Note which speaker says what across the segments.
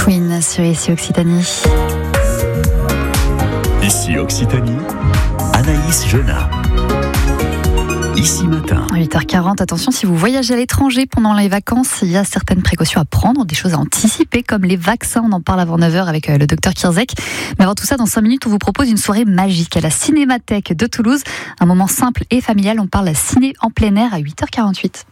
Speaker 1: Queen sur Ici Occitanie.
Speaker 2: Ici Occitanie, Anaïs Genat. Ici matin.
Speaker 1: 8h40, attention, si vous voyagez à l'étranger pendant les vacances, il y a certaines précautions à prendre, des choses à anticiper comme les vaccins. On en parle avant 9h avec le docteur Kirzek. Mais avant tout ça, dans 5 minutes, on vous propose une soirée magique à la Cinémathèque de Toulouse. Un moment simple et familial, on parle ciné en plein air à 8h48.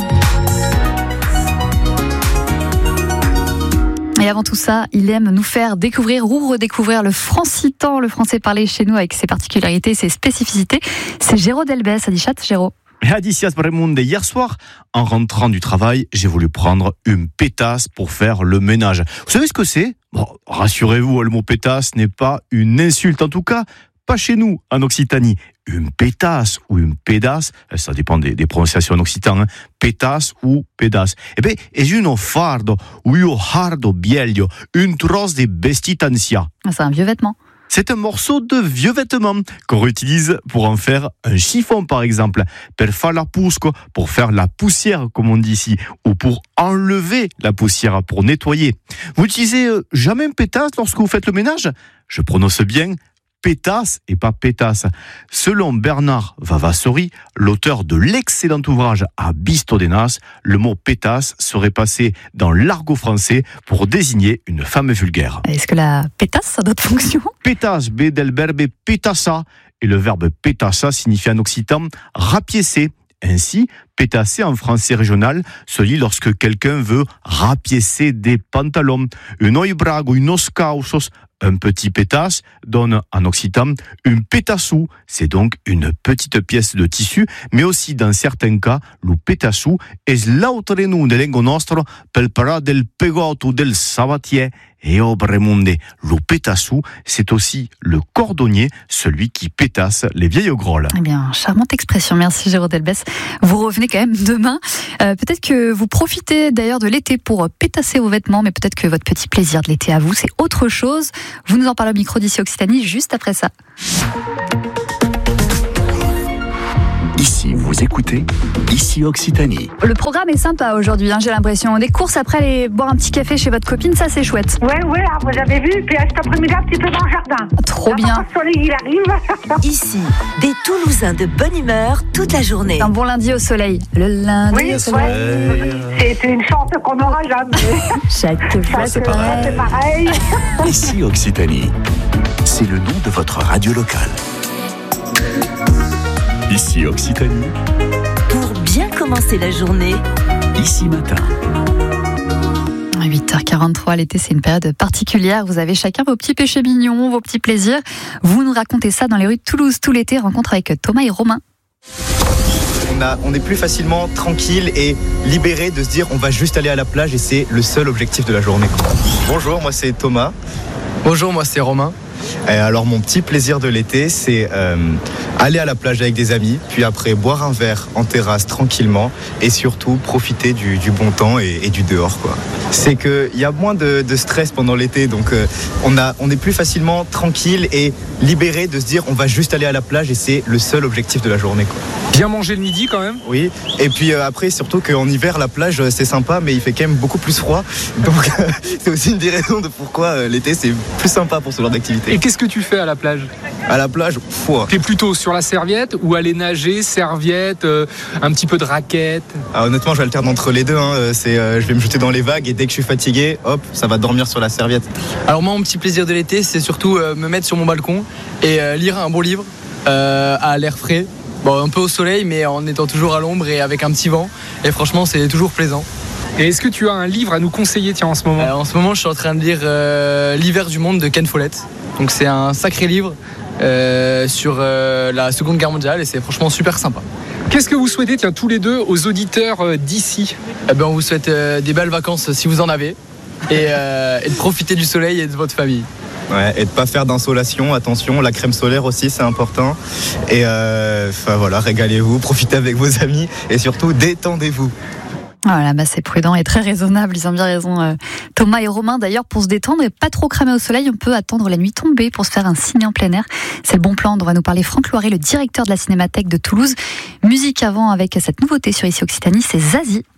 Speaker 1: Et avant tout ça, il aime nous faire découvrir ou redécouvrir le francitan, le français parlé chez nous avec ses particularités et ses spécificités. C'est Géraud Delbès, Adichat. Géraud.
Speaker 3: Adicias Bremunde, hier soir, en rentrant du travail, j'ai voulu prendre une pétasse pour faire le ménage. Vous savez ce que c'est ? Bon, rassurez-vous, le mot pétasse n'est pas une insulte, en tout cas, pas chez nous, en Occitanie. Une pétasse ou une pédasse, ça dépend des prononciations en occitan, hein. Pétasse ou pédasse. Eh bien, è un fardo ou un hardo bielio, une trosse de bestitancia.
Speaker 1: C'est un vieux vêtement.
Speaker 3: C'est un morceau de vieux vêtement qu'on réutilise pour en faire un chiffon, par exemple, per far la pusco, pour faire la poussière, comme on dit ici, ou pour enlever la poussière, pour nettoyer. Vous utilisez jamais une pétasse lorsque vous faites le ménage ? Je prononce bien pétasse et pas pétasse. Selon Bernard Vavassori, l'auteur de l'excellent ouvrage À Bistodenas, le mot pétasse serait passé dans l'argot français pour désigner une femme vulgaire.
Speaker 1: Est-ce que la pétasse a d'autres fonctions ?
Speaker 3: Pétasse, be del verbe pétassa, et le verbe pétassa signifie en occitan rapiécer. Ainsi, pétasser en français régional se lit lorsque quelqu'un veut rapiécer des pantalons. Un oi brago, unos causos, un petit pétasse, donne en occitan une pétassou. C'est donc une petite pièce de tissu, mais aussi dans certains cas, le pétassou est l'autrenu de lengo nostro pel parà del pegoto del sabatier. Et au Bremunde, le pétassou, c'est aussi le cordonnier, celui qui pétasse les vieilles grolles.
Speaker 1: Eh bien, charmante expression. Merci Géraud Delbès. Vous revenez quand même demain. Peut-être que vous profitez d'ailleurs de l'été pour pétasser vos vêtements, mais peut-être que votre petit plaisir de l'été à vous, c'est autre chose. Vous nous en parlez au micro d'Ici Occitanie juste après ça.
Speaker 2: Ici, vous écoutez Ici Occitanie.
Speaker 1: Le programme est sympa aujourd'hui, j'ai l'impression. Des courses après aller boire un petit café chez votre copine, ça c'est chouette.
Speaker 4: Ouais, vous avez vu, puis cet après-midi, un petit peu dans le jardin.
Speaker 1: Trop bien.
Speaker 4: Le soleil, il arrive.
Speaker 5: Ici, des Toulousains de bonne humeur toute la journée.
Speaker 1: Un bon lundi au soleil. Le lundi au soleil.
Speaker 4: Ouais. C'est une chance qu'on n'aura jamais.
Speaker 1: Chaque fois
Speaker 4: c'est pareil.
Speaker 2: Ici Occitanie, c'est le nom de votre radio locale. Ici Occitanie,
Speaker 5: Pour bien commencer la journée,
Speaker 2: Ici matin.
Speaker 1: 8h43, l'été c'est une période particulière. Vous avez chacun vos petits péchés mignons, vos petits plaisirs. Vous nous racontez ça dans les rues de Toulouse tout l'été. Rencontre avec Thomas et Romain.
Speaker 6: On est plus facilement tranquille et libéré de se dire on va juste aller à la plage et c'est le seul objectif de la journée. Bonjour, moi c'est Thomas.
Speaker 7: Bonjour, moi c'est Romain.
Speaker 6: Alors mon petit plaisir de l'été, c'est aller à la plage avec des amis, puis après boire un verre en terrasse tranquillement et surtout profiter du bon temps et du dehors, quoi. C'est qu'il y a moins de stress pendant l'été, donc on est plus facilement tranquille et libéré de se dire on va juste aller à la plage et c'est le seul objectif de la journée, quoi.
Speaker 7: Bien manger le midi quand même.
Speaker 6: Oui, et puis après surtout qu'en hiver la plage c'est sympa mais il fait quand même beaucoup plus froid, donc c'est aussi une des raisons de pourquoi l'été c'est plus sympa pour ce genre d'activité.
Speaker 7: Et qu'est-ce que tu fais à la plage ?
Speaker 6: À la plage,
Speaker 7: T'es plutôt sur la serviette ou aller nager, serviette, un petit peu de raquette ?
Speaker 6: Honnêtement j'alterne entre les deux, je vais me jeter dans les vagues et dès que je suis fatigué, hop, ça va dormir sur la serviette.
Speaker 8: Alors moi mon petit plaisir de l'été c'est surtout me mettre sur mon balcon et lire un bon livre à l'air frais. Bon, un peu au soleil, mais en étant toujours à l'ombre et avec un petit vent. Et franchement, c'est toujours plaisant.
Speaker 7: Et est-ce que tu as un livre à nous conseiller, tiens, en ce moment ?
Speaker 8: En ce moment, je suis en train de lire L'hiver du monde de Ken Follett. Donc, c'est un sacré livre sur la Seconde Guerre mondiale et c'est franchement super sympa.
Speaker 7: Qu'est-ce que vous souhaitez, tiens, tous les deux, aux auditeurs d'ici ?
Speaker 8: On vous souhaite des belles vacances si vous en avez et de profiter du soleil et de votre famille.
Speaker 6: Ouais, et de pas faire d'insolation, attention, la crème solaire aussi c'est important. Et voilà, régalez-vous, profitez avec vos amis et surtout détendez-vous.
Speaker 1: Voilà, c'est prudent et très raisonnable, ils ont bien raison. Thomas et Romain, d'ailleurs, pour se détendre et pas trop cramer au soleil, on peut attendre la nuit tombée pour se faire un ciné en plein air. C'est le bon plan, on va nous parler Franck Loiret, le directeur de la Cinémathèque de Toulouse. Musique avant avec cette nouveauté sur Ici Occitanie, c'est Zazie.